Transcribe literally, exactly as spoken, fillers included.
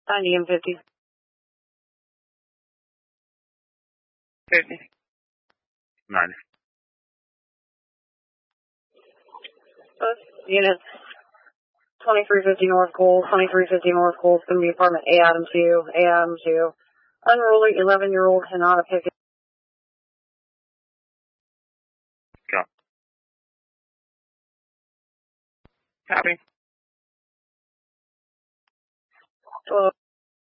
ninety and fifty. fifty. ninety. Both units. twenty-three fifty North Cole, twenty-three fifty North Cole is going to be apartment A Adam two, A Adam two. Unruly eleven-year-old Hinata Pickett. Go. Copy. twelve.